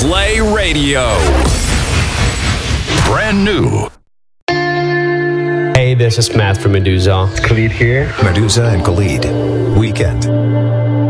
Play Radio. Brand new. Hey, this is Matt from Medusa. Khalid here. Medusa and Khalid. Weekend.